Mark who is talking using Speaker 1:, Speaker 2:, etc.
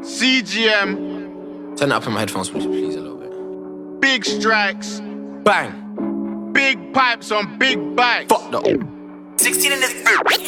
Speaker 1: CGM,
Speaker 2: Turn it up in my headphones, please, a little bit.
Speaker 1: big strikes,
Speaker 2: Bang.
Speaker 1: big pipes on big bikes.
Speaker 2: Fuck the
Speaker 3: 16 in this.